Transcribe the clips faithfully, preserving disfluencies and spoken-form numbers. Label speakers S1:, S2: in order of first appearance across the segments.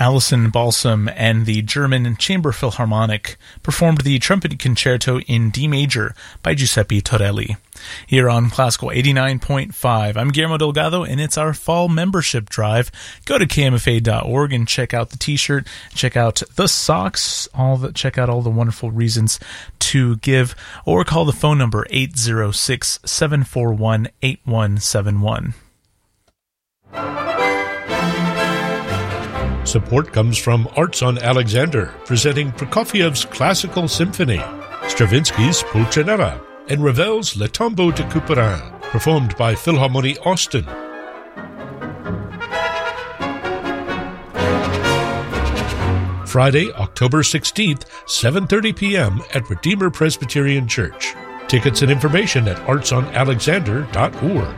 S1: Alison Balsam and the German Chamber Philharmonic performed the Trumpet Concerto in D major by Giuseppe Torelli. Here on Classical eighty-nine point five, I'm Guillermo Delgado, and it's our fall membership drive. Go to K M F A dot org and check out the t-shirt, check out the socks, all the, check out all the wonderful reasons to give, or call the phone number eight zero six, seven four one, eight one seven one.
S2: Support comes from Arts on Alexander, presenting Prokofiev's Classical Symphony, Stravinsky's Pulcinella, and Ravel's Le Tombeau de Couperin, performed by Philharmonie Austin. Friday, October sixteenth, seven thirty p.m. at Redeemer Presbyterian Church. Tickets and information at arts on alexander dot org.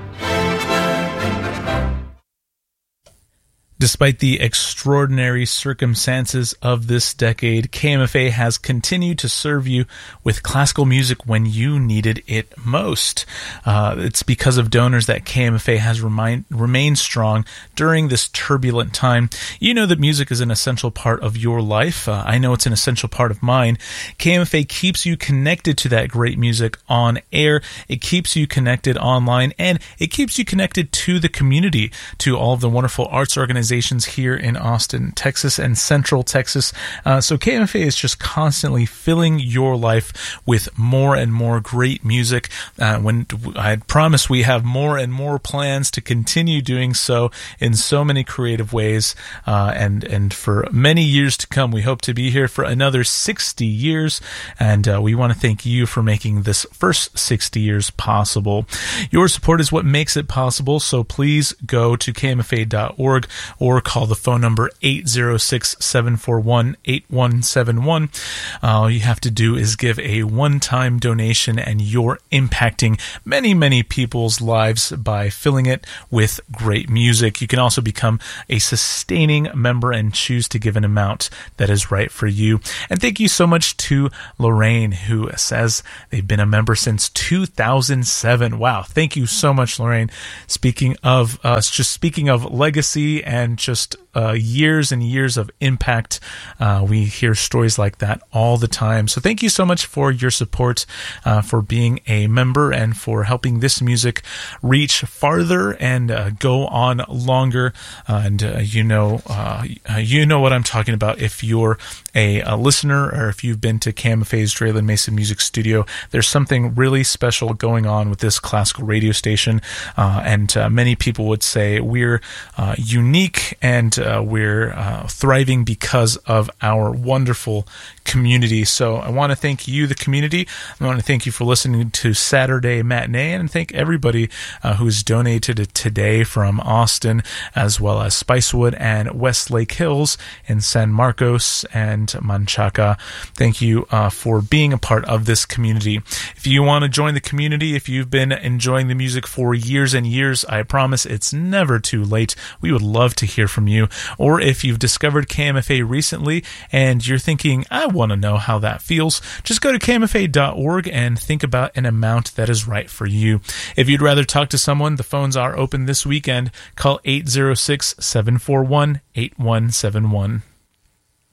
S1: Despite the extraordinary circumstances of this decade, K M F A has continued to serve you with classical music when you needed it most. Uh, it's because of donors that K M F A has remind, remained strong during this turbulent time. You know that music is an essential part of your life. Uh, I know it's an essential part of mine. K M F A keeps you connected to that great music on air. It keeps you connected online, and it keeps you connected to the community, to all of the wonderful arts organizations here in Austin, Texas, and Central Texas. Uh, so K M F A is just constantly filling your life with more and more great music. Uh, when I promise we have more and more plans to continue doing so in so many creative ways, uh, and and for many years to come. We hope to be here for another sixty years, and uh, we want to thank you for making this first sixty years possible. Your support is what makes it possible, so please go to K M F A dot org or call the phone number eight zero six, seven four one, eight one seven one. All you have to do is give a one-time donation, and you're impacting many, many people's lives by filling it with great music. You can also become a sustaining member and choose to give an amount that is right for you. And thank you so much to Lorraine, who says they've been a member since two thousand seven. Wow, thank you so much, Lorraine. Speaking of us, uh, just speaking of legacy and And just uh, years and years of impact. Uh, we hear stories like that all the time. So thank you so much for your support, uh, for being a member, and for helping this music reach farther and uh, go on longer. Uh, and uh, you know, uh, you know what I'm talking about. If you're a, a listener, or if you've been to K M F A's Drayland Mason Music Studio, there's something really special going on with this classical radio station. Uh, and uh, many people would say we're uh, unique, and uh, we're uh, thriving because of our wonderful community. So I want to thank you, the community. I want to thank you for listening to Saturday Matinee, and thank everybody uh, who's donated today from Austin, as well as Spicewood and Westlake Hills in San Marcos and Manchaca. Thank you uh, for being a part of this community. If you want to join the community, if you've been enjoying the music for years and years, I promise it's never too late. We would love to hear from you. Or if you've discovered K M F A recently and you're thinking, I want to know how that feels, just go to K M F A dot org and think about an amount that is right for you. If you'd rather talk to someone, the phones are open this weekend. Call eight zero six, seven four one, eight one seven one.